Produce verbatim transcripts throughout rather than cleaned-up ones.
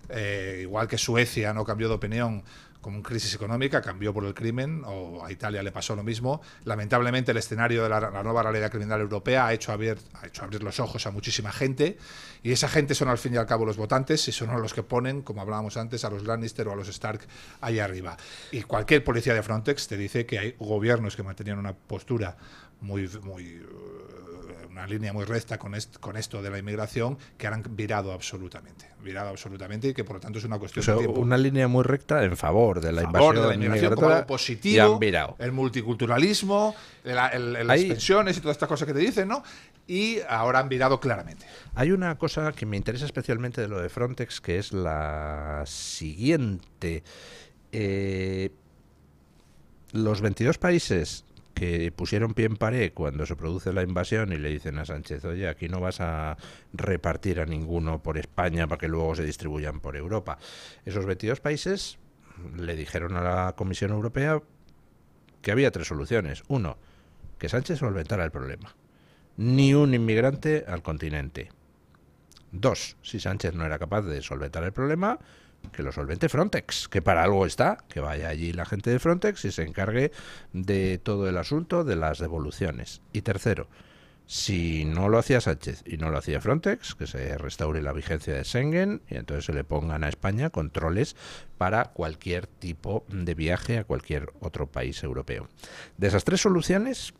eh, igual que Suecia no cambió de opinión con crisis económica, cambió por el crimen, o a Italia le pasó lo mismo. Lamentablemente el escenario de la, la nueva realidad criminal europea ha hecho, abrir, ha hecho abrir los ojos a muchísima gente, y esa gente son al fin y al cabo los votantes, y son los que ponen, como hablábamos antes, a los Lannister o a los Stark ahí arriba. Y cualquier policía de Frontex te dice que hay gobiernos que mantenían una postura muy... muy una línea muy recta con, est con esto de la inmigración, que han virado absolutamente, virado absolutamente, y que por lo tanto es una cuestión o sea, de tiempo. Una línea muy recta en favor de la favor invasión de la inmigración como algo positivo, y han virado. El multiculturalismo, el, el, el, las Hay, pensiones y todas estas cosas que te dicen, ¿no? Y ahora han virado claramente. Hay una cosa que me interesa especialmente de lo de Frontex, que es la siguiente. Eh, los veintidós países que pusieron pie en pared cuando se produce la invasión y le dicen a Sánchez, oye, aquí no vas a repartir a ninguno por España para que luego se distribuyan por Europa. Esos veintidós países le dijeron a la Comisión Europea que había tres soluciones. Uno, que Sánchez solventara el problema. Ni un inmigrante al continente. Dos, si Sánchez no era capaz de solventar el problema, que lo solvente Frontex, que para algo está, que vaya allí la gente de Frontex y se encargue de todo el asunto de las devoluciones. Y tercero, si no lo hacía Sánchez y no lo hacía Frontex, que se restaure la vigencia de Schengen y entonces se le pongan a España controles para cualquier tipo de viaje a cualquier otro país europeo. De esas tres soluciones,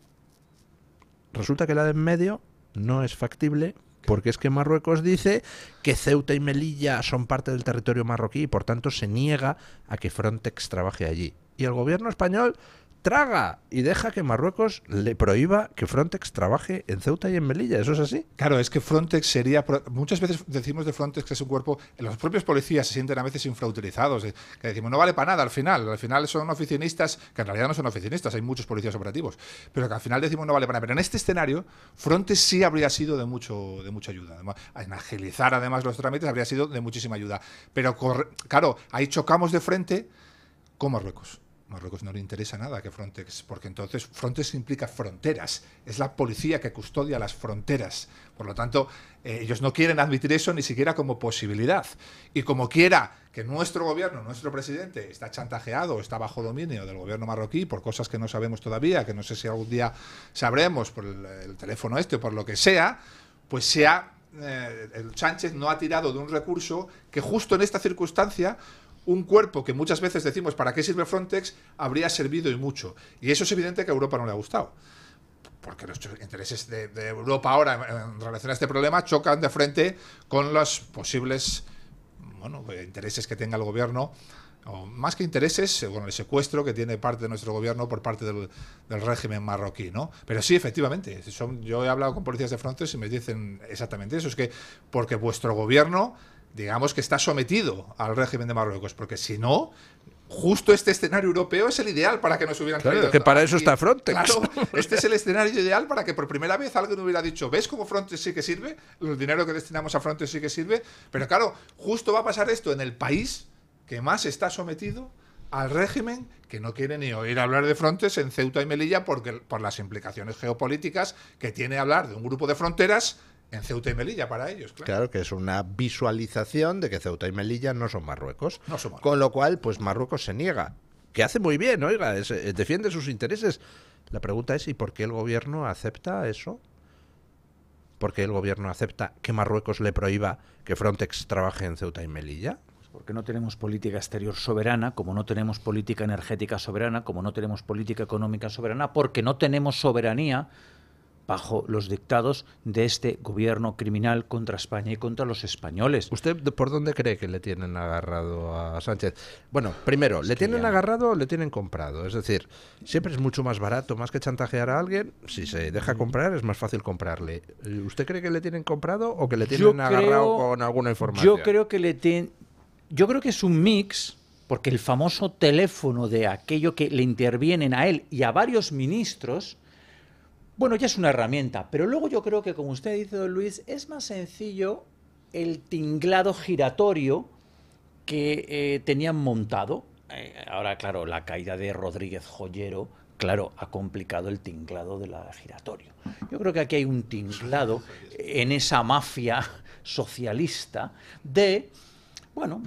resulta que la de en medio no es factible, porque es que Marruecos dice que Ceuta y Melilla son parte del territorio marroquí y por tanto se niega a que Frontex trabaje allí. Y el gobierno español traga y deja que Marruecos le prohíba que Frontex trabaje en Ceuta y en Melilla. ¿Eso es así? Claro, es que Frontex sería... Muchas veces decimos de Frontex que es un cuerpo... Los propios policías se sienten a veces infrautilizados, que decimos, no vale para nada al final. Al final son oficinistas, que en realidad no son oficinistas, hay muchos policías operativos, pero que al final decimos no vale para nada. Pero en este escenario, Frontex sí habría sido de mucho de mucha ayuda. Además, en agilizar además los trámites habría sido de muchísima ayuda. Pero, claro, ahí chocamos de frente con Marruecos. Marruecos no le interesa nada que Frontex, porque entonces Frontex implica fronteras, es la policía que custodia las fronteras, por lo tanto eh, ellos no quieren admitir eso ni siquiera como posibilidad, y como quiera que nuestro gobierno, nuestro presidente está chantajeado, está bajo dominio del gobierno marroquí por cosas que no sabemos todavía, que no sé si algún día sabremos por el, el teléfono este o por lo que sea, pues sea, eh, el Sánchez no ha tirado de un recurso que justo en esta circunstancia un cuerpo que muchas veces decimos ¿para qué sirve Frontex? Habría servido y mucho. Y eso es evidente que a Europa no le ha gustado. Porque los intereses de, de Europa ahora en, en relación a este problema chocan de frente con los posibles bueno, intereses que tenga el gobierno, o más que intereses, con el secuestro que tiene parte de nuestro gobierno por parte del, del régimen marroquí, ¿no? Pero sí, efectivamente, son, yo he hablado con policías de Frontex y me dicen exactamente eso, es que porque vuestro gobierno, digamos que está sometido al régimen de Marruecos, porque si no, justo este escenario europeo es el ideal para que nos hubieran claro, traído. que para eso está Frontex. Claro, este es el escenario ideal para que por primera vez alguien hubiera dicho, ¿ves cómo Frontex sí que sirve? El dinero que destinamos a Frontex sí que sirve, pero claro, justo va a pasar esto en el país que más está sometido al régimen, que no quiere ni oír hablar de Frontex en Ceuta y Melilla porque, por las implicaciones geopolíticas que tiene hablar de un grupo de fronteras en Ceuta y Melilla para ellos, claro. Claro, que es una visualización de que Ceuta y Melilla no son Marruecos. No son Marruecos. Con lo cual, pues Marruecos se niega. Que hace muy bien, oiga, es, es, defiende sus intereses. La pregunta es, ¿y por qué el gobierno acepta eso? ¿Por qué el gobierno acepta que Marruecos le prohíba que Frontex trabaje en Ceuta y Melilla? Porque no tenemos política exterior soberana, como no tenemos política energética soberana, como no tenemos política económica soberana, porque no tenemos soberanía bajo los dictados de este gobierno criminal contra España y contra los españoles. ¿Usted por dónde cree que le tienen agarrado a Sánchez? Bueno, primero, es ¿le tienen ya... agarrado o le tienen comprado? Es decir, siempre es mucho más barato, más que chantajear a alguien, si se deja comprar es más fácil comprarle. ¿Usted cree que le tienen comprado o que le tienen yo agarrado creo, con alguna información? Yo creo que le tienen... Yo creo que es un mix, porque el famoso teléfono de aquello que le intervienen a él y a varios ministros, bueno, ya es una herramienta, pero luego yo creo que, como usted dice, don Luis, es más sencillo el tinglado giratorio que eh, tenían montado. Eh, ahora, claro, la caída de Rodríguez Joyero, claro, ha complicado el tinglado de la giratorio. Yo creo que aquí hay un tinglado en esa mafia socialista de... Bueno,